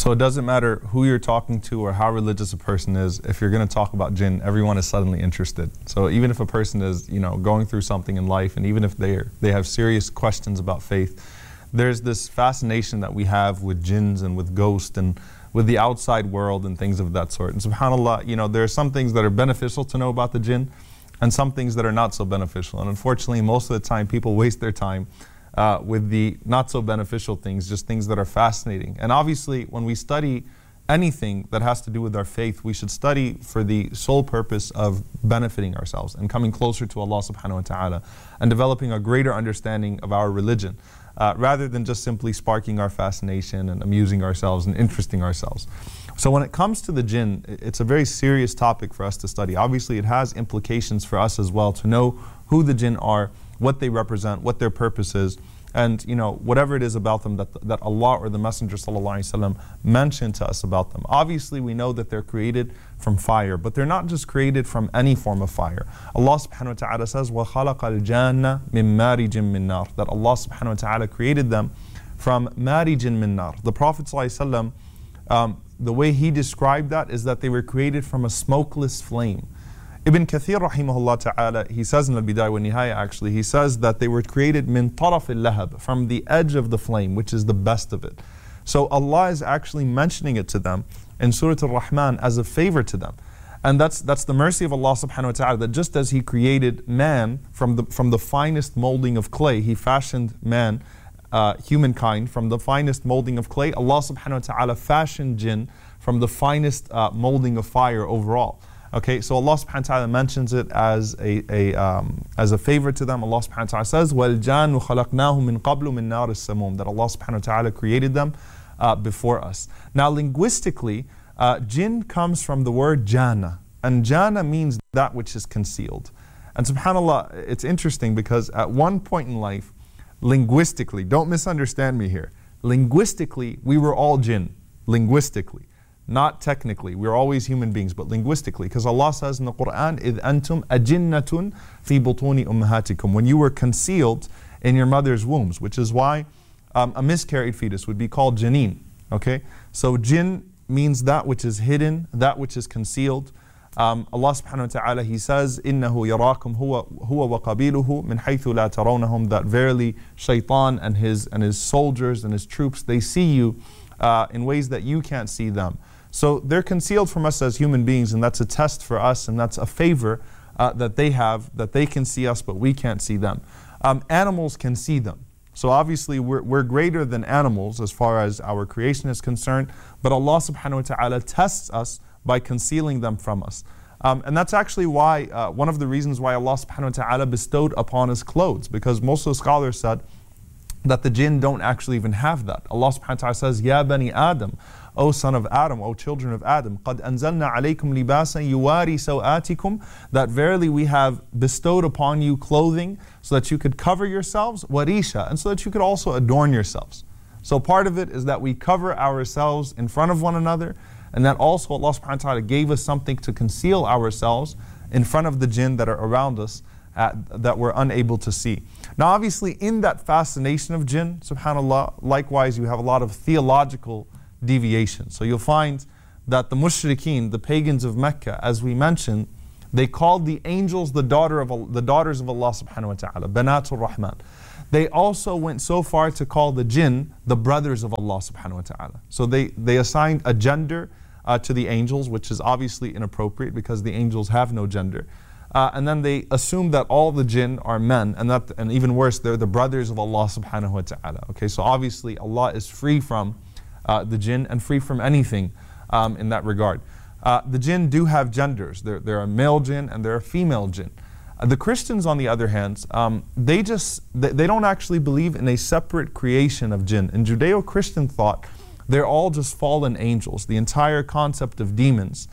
So it doesn't matter who you're talking to or how religious a person is. If you're going to talk about jinn, everyone is suddenly interested. So even if a person is, going through something in life, and even if they have serious questions about faith, there's this fascination that we have with jinns and with ghosts and with the outside world and things of that sort. And subhanAllah, there are some things that are beneficial to know about the jinn and some things that are not so beneficial. And unfortunately, most of the time, people waste their time with the not so beneficial things, just things that are fascinating. And obviously, when we study anything that has to do with our faith, we should study for the sole purpose of benefiting ourselves and coming closer to Allah subhanahu wa ta'ala and developing a greater understanding of our religion, rather than just simply sparking our fascination and amusing ourselves and interesting ourselves. So when it comes to the jinn, it's a very serious topic for us to study. Obviously, it has implications for us as well to know who the jinn are, what they represent, what their purpose is, and whatever it is about them that Allah or the Messenger ﷺ mentioned to us about them. Obviously, we know that they're created from fire, but they're not just created from any form of fire. Allah subhanahu wa ta'ala says, وَخَلَقَ الْجَانَّ مِن مَارِجٍ مِن نَارٍ, that Allah subhanahu wa ta'ala created them from marijin min nar. The Prophet ﷺ, the way he described that is that they were created from a smokeless flame. Ibn Kathir rahimahullah ta'ala, he says in Al-Bidayah wa Nihaya, actually, he says that they were created min taraf al-lahab, from the edge of the flame, which is the best of it. So Allah is actually mentioning it to them in Surah Al-Rahman as a favor to them. And that's the mercy of Allah subhanahu wa ta'ala, that just as He created man from the finest molding of clay, He fashioned man, humankind, from the finest molding of clay, Allah subhanahu wa ta'ala fashioned jinn from the finest molding of fire overall. Okay, so Allah subhanahu wa ta'ala mentions it as a favor to them. Allah subhanahu wa ta'ala says, وَالْجَانُ خَلَقْنَاهُ مِن قَبْلُ مِن نَارِ السَّمُومِ, that Allah subhanahu wa ta'ala created them before us. Now linguistically, jinn comes from the word jana, and jana means that which is concealed. And subhanAllah, it's interesting because at one point in life, linguistically, don't misunderstand me here, linguistically, we were all jinn, linguistically. Not technically, we're always human beings, but linguistically, because Allah says in the Quran, إِذْ أَنْتُمْ أَجِنَّةٌ فِي بُطُونِ أُمَّهَاتِكُمْ, when you were concealed in your mother's wombs, which is why a miscarried fetus would be called janeen. Okay, so jinn means that which is hidden, that which is concealed. Allah subhanahu wa ta'ala, He says, إِنَّهُ يَرَاكُمْ هُوَ وَقَبِيلُهُ مِنْ حَيْثُ لَا تَرَوْنَهُمْ, that verily shaitan and his soldiers and his troops, they see you in ways that you can't see them. So they're concealed from us as human beings, and that's a test for us, and that's a favor that they have, that they can see us, but we can't see them. Animals can see them. So obviously we're greater than animals as far as our creation is concerned, but Allah subhanahu wa ta'ala tests us by concealing them from us. And that's actually why, one of the reasons why Allah subhanahu wa ta'ala bestowed upon us clothes, because most of the scholars said that the jinn don't actually even have that. Allah subhanahu wa ta'ala says, Ya bani Adam, O son of Adam, O children of Adam, قَدْ أَنزَلْنَا عَلَيْكُمْ لِبَاسًا يُوَارِي سَوْآتِكُمْ, that verily we have bestowed upon you clothing so that you could cover yourselves, وَرِيشًا, and so that you could also adorn yourselves. So part of it is that we cover ourselves in front of one another, and that also Allah subhanahu wa ta'ala gave us something to conceal ourselves in front of the jinn that are around us, that we're unable to see. Now obviously in that fascination of jinn, subhanAllah, likewise you have a lot of theological deviation. So you'll find that the mushrikeen, the pagans of Mecca, as we mentioned, they called the angels the daughters of Allah subhanahu wa ta'ala, Banatul Rahman. They also went so far to call the jinn the brothers of Allah subhanahu wa ta'ala. So they assigned a gender to the angels, which is obviously inappropriate because the angels have no gender. And then they assume that all the jinn are men, and even worse, they're the brothers of Allah subhanahu wa ta'ala. Okay, so obviously Allah is free from the jinn and free from anything in that regard. The jinn do have genders. There are male jinn and there are female jinn. The Christians, on the other hand, they don't actually believe in a separate creation of jinn. In Judeo-Christian thought, they're all just fallen angels. The entire concept of demons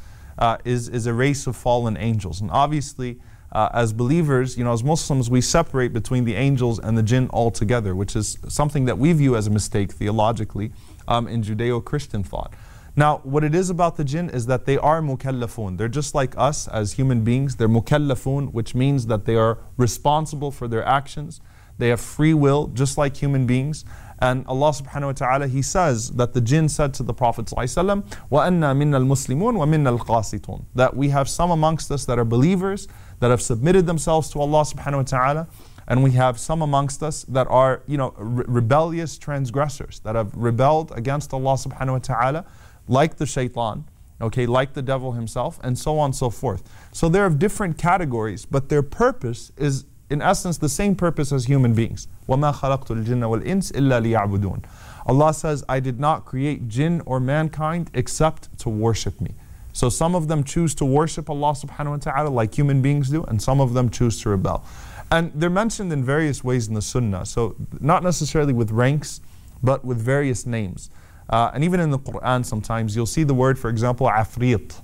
is a race of fallen angels. And obviously, as believers, as Muslims, we separate between the angels and the jinn altogether, which is something that we view as a mistake theologically in Judeo-Christian thought. Now, what it is about the jinn is that they are mukallafun. They're just like us as human beings. They're mukallafun, which means that they are responsible for their actions. They have free will, just like human beings. And Allah subhanahu wa ta'ala, He says that the jinn said to the Prophet ﷺ, وَأَنَّا مِنَّا الْمُسْلِمُونَ وَمِنَّا الْقَاسِطُونَ, that we have some amongst us that are believers, that have submitted themselves to Allah subhanahu wa ta'ala, and we have some amongst us that are, rebellious transgressors, that have rebelled against Allah subhanahu wa ta'ala, like the shaitan, okay, like the devil himself, and so on and so forth. So they're of different categories, but their purpose is, in essence, the same purpose as human beings. وَمَا خَلَقْتُ الْجِنَّ وَالْإِنسِ إِلَّا لِيَعْبُدُونَ. Allah says, I did not create jinn or mankind except to worship me. So some of them choose to worship Allah subhanahu wa ta'ala like human beings do, and some of them choose to rebel. And they're mentioned in various ways in the Sunnah. So not necessarily with ranks, but with various names. And even in the Quran sometimes you'll see the word, for example, Afrit.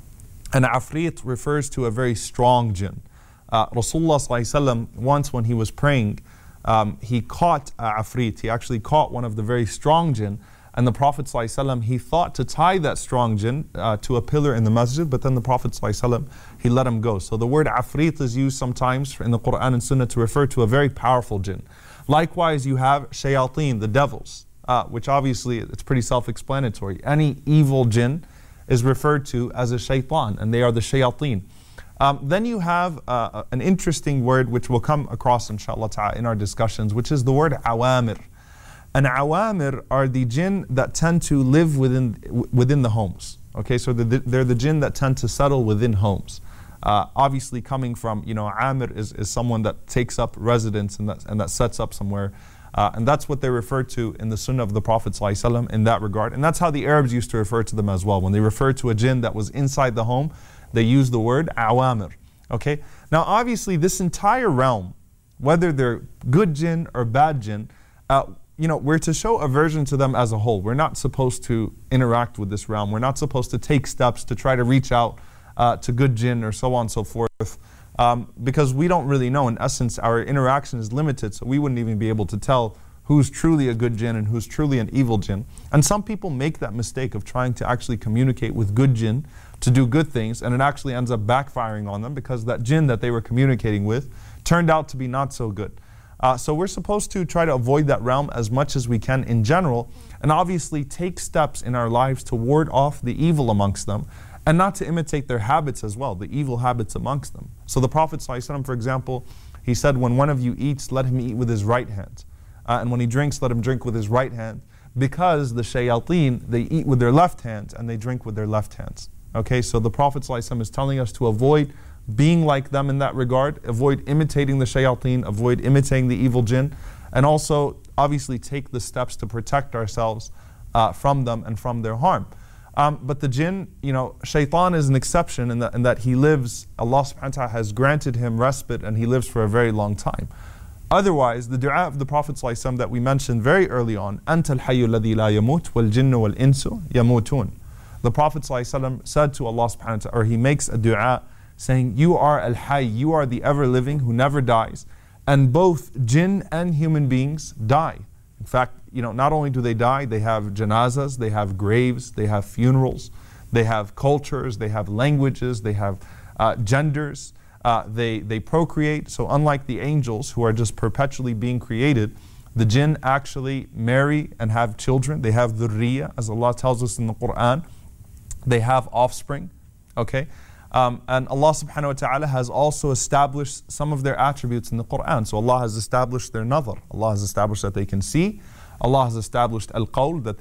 And Afrit refers to a very strong jinn. Rasulullah ﷺ, once when he was praying, he caught Afrit. He actually caught one of the very strong jinn. And the Prophet ﷺ, he thought to tie that strong jinn to a pillar in the masjid, but then the Prophet ﷺ, he let him go. So the word Afrit is used sometimes in the Quran and Sunnah to refer to a very powerful jinn. Likewise, you have shayateen, the devils, which obviously it's pretty self-explanatory. Any evil jinn is referred to as a shaitan, and they are the shayateen. Then you have an interesting word which we'll come across inshallah ta'ala in our discussions, which is the word awamir. And awamir are the jinn that tend to live within the homes. Okay, so they're the jinn that tend to settle within homes. Obviously coming from, amir is someone that takes up residence and that sets up somewhere. And that's what they refer to in the Sunnah of the Prophet ﷺ in that regard. And that's how the Arabs used to refer to them as well. When they refer to a jinn that was inside the home, they use the word awamir. Okay, now obviously this entire realm, whether they're good jinn or bad jinn, we're to show aversion to them as a whole. We're not supposed to interact with this realm. We're not supposed to take steps to try to reach out to good jinn or so on and so forth, because we don't really know. In essence, our interaction is limited, so we wouldn't even be able to tell who's truly a good jinn and who's truly an evil jinn. And some people make that mistake of trying to actually communicate with good jinn to do good things, and it actually ends up backfiring on them because that jinn that they were communicating with turned out to be not so good. So we're supposed to try to avoid that realm as much as we can in general, and obviously take steps in our lives to ward off the evil amongst them, and not to imitate their habits as well, the evil habits amongst them. So the Prophet ﷺ, for example, he said, when one of you eats, let him eat with his right hand. And when he drinks, let him drink with his right hand, because the shayateen, they eat with their left hands and they drink with their left hands. Okay, so the Prophet ﷺ is telling us to avoid being like them in that regard, avoid imitating the shayateen, avoid imitating the evil jinn, and also obviously take the steps to protect ourselves from them and from their harm. But the jinn, shaitan is an exception in that he lives, Allah subhanahu wa ta'ala has granted him respite and he lives for a very long time. Otherwise, the dua of the Prophet ﷺ that we mentioned very early on, أَنْتَ الْحَيُّ الَّذِي لَا يَمُوتُ وَالْجِنُّ وَالْإِنسُ يَمُوتُونَ. The Prophet ﷺ said to Allah subhanahu wa ta'ala, or he makes a dua saying, you are al-hayy, you are the ever-living who never dies. And both jinn and human beings die. In fact, not only do they die, they have janazas, they have graves, they have funerals, they have cultures, they have languages, they have genders, they procreate. So unlike the angels who are just perpetually being created, the jinn actually marry and have children. They have dhurriya, as Allah tells us in the Quran. They have offspring, okay? And Allah subhanahu wa ta'ala has also established some of their attributes in the Quran. So Allah has established their nazar. Allah has established that they can see. Allah has established al-qawl, that